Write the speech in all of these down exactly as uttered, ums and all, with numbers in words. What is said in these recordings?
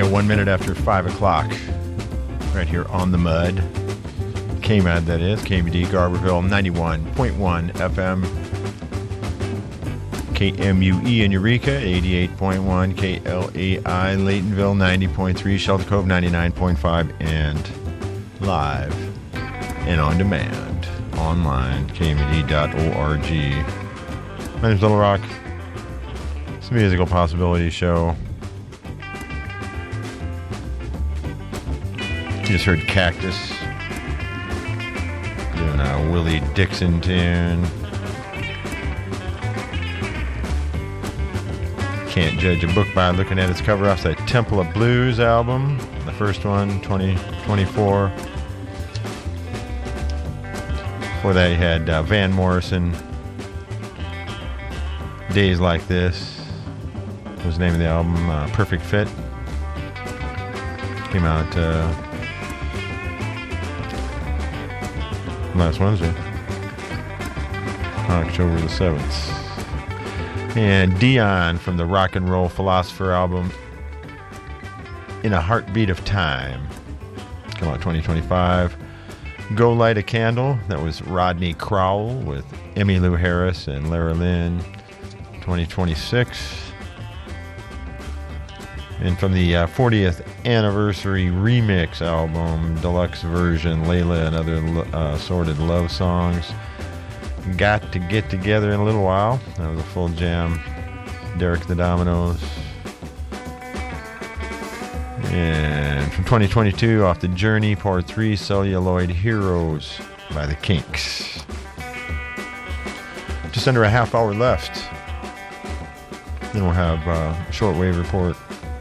got one minute after five o'clock. Right here on the mud. K M U D, that is. K M U D, Garberville, ninety-one point one F M. K M U E in Eureka, eighty-eight point one. K L A I, Laytonville, ninety point three. Shelter Cove, ninety-nine point five. And live and on demand online, K M U D dot org. My name's Little Rock. It's a musical possibility show. You just heard Cactus doing a Willie Dixon tune. Can't judge a book by looking at its cover off the Temple of Blues album. The first one, twenty twenty-four. Before that, you had uh, Van Morrison. Days Like This was the name of the album. Uh, Perfect Fit. Came out uh, last Wednesday, October the seventh. And Dion from the Rock and Roll Philosopher album, In a Heartbeat of Time. Come out twenty twenty-five. Go Light a Candle. That was Rodney Crowell with Emmylou Harris and Lara Lynn. twenty twenty-six. And from the uh, fortieth anniversary remix album, deluxe version, Layla and Other uh, Assorted Love Songs. Got to Get Together in a Little While. That was a full jam. Derek the Dominoes. And from twenty twenty-two, Off the Journey, Part three, Celluloid Heroes by the Kinks. Just under a half hour left. Then we'll have uh, a shortwave report.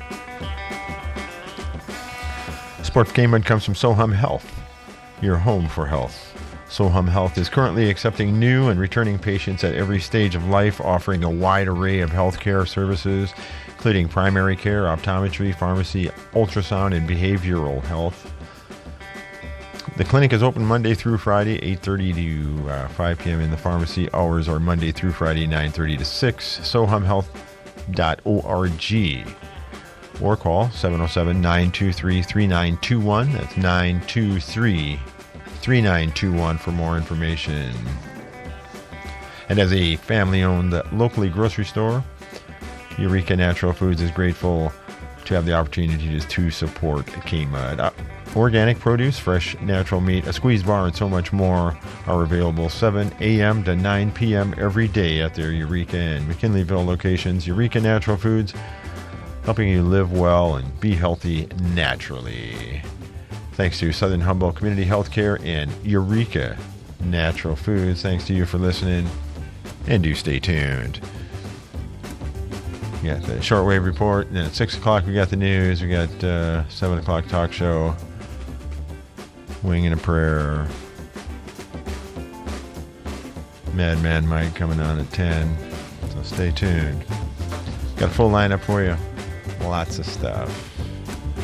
Support for K M U D comes from Sohum Health, your home for health. Sohum Health is currently accepting new and returning patients at every stage of life, offering a wide array of healthcare services, including primary care, optometry, pharmacy, ultrasound, and behavioral health. The clinic is open Monday through Friday, eight thirty to uh, five p.m. in the pharmacy. Hours are Monday through Friday, nine thirty to six. sohum health dot org. Or call seven oh seven, nine two three, three nine two one. That's nine two three, three nine two one for more information. And as a family-owned locally grocery store, Eureka Natural Foods is grateful to have the opportunity to support K M U D. Uh, organic produce, fresh natural meat, a squeeze bar, and so much more are available seven a.m. to nine p.m. every day at their Eureka and McKinleyville locations. Eureka Natural Foods, helping you live well and be healthy naturally. Thanks to Southern Humboldt Community Healthcare and Eureka Natural Foods. Thanks to you for listening, and do stay tuned. We got the shortwave report, and then at six o'clock we got the news. We got uh, seven o'clock talk show, Wing and a Prayer, Madman Mike coming on at ten, so stay tuned. Got a full lineup for you. Lots of stuff.